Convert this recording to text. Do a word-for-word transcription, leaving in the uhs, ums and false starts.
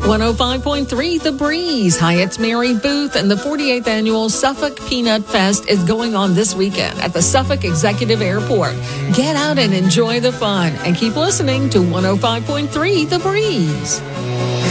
one oh five point three The Breeze. Hi, it's Mary Booth, and the forty-eighth annual Suffolk Peanut Fest is going on this weekend at the Suffolk Executive Airport. Get out and enjoy the fun, and keep listening to one oh five point three The Breeze.